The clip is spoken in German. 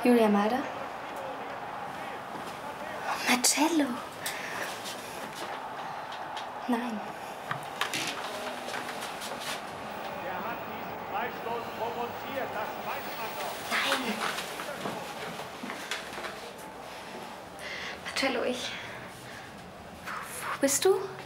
Julia Malder? Marcello? Nein. Er hat diesen Freistoß provoziert, das weiß man doch. Nein. Marcello, wo bist du?